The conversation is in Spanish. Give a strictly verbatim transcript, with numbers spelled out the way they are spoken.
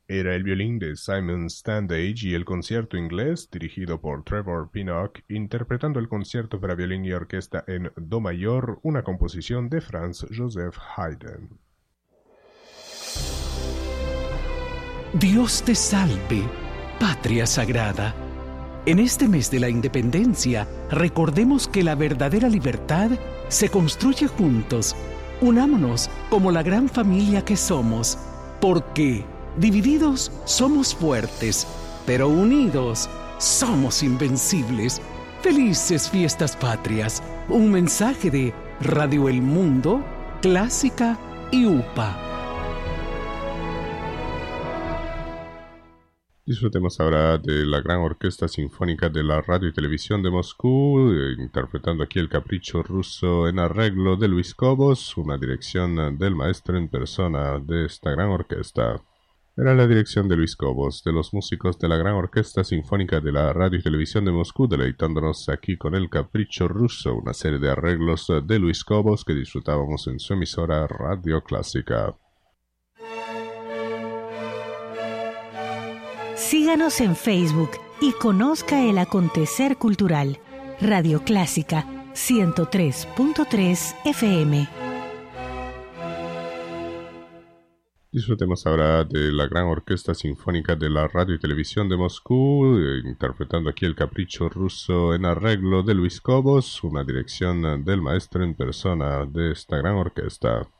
Era el violín de Simon Standage y el concierto inglés, dirigido por Trevor Pinnock, interpretando el concierto para violín y orquesta en do mayor, una composición de Franz Joseph Haydn. Dios te salve, patria sagrada. En este mes de la independencia, recordemos que la verdadera libertad se construye juntos. Unámonos como la gran familia que somos, porque divididos somos fuertes, pero unidos somos invencibles. Felices fiestas patrias. Un mensaje de Radio El Mundo, Clásica y U P A. Disfrutemos ahora de la Gran Orquesta Sinfónica de la Radio y Televisión de Moscú, eh, interpretando aquí el Capricho Ruso en arreglo de Luis Cobos, una dirección del maestro en persona de esta gran orquesta. Era la dirección de Luis Cobos, de los músicos de la Gran Orquesta Sinfónica de la Radio y Televisión de Moscú, deleitándonos aquí con el Capricho Ruso, una serie de arreglos de Luis Cobos que disfrutábamos en su emisora Radio Clásica. Síganos en Facebook y conozca el acontecer cultural. Radio Clásica ciento tres punto tres F M. Disfrutemos ahora de la Gran Orquesta Sinfónica de la Radio y Televisión de Moscú, eh, interpretando aquí el Capricho Ruso en arreglo de Luis Cobos, una dirección del maestro en persona de esta gran orquesta.